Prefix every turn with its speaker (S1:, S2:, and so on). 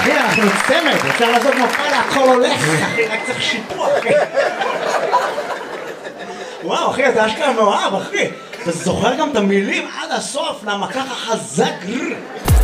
S1: אחי, אנחנו צמד, אפשר לעשות מופע להכל הולך, אחי, רק צריך שיפוע, אחי. וואו, אחי, אתה אשכרה מאוהב, אחי. אתה זוכר גם את המילים עד הסוף, למה ככה חזק.